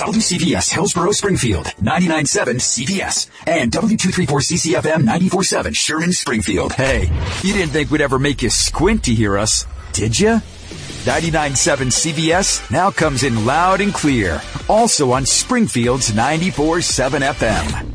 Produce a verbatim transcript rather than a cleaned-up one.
W C P S Hillsborough Springfield, ninety-nine point seven C P S, and W two thirty-four C C F M ninety-four point seven Sherman Springfield. Hey, you didn't think we'd ever make you squint to hear us, did you? ninety-nine point seven C B S now comes in loud and clear, also on Springfield's ninety-four point seven F M.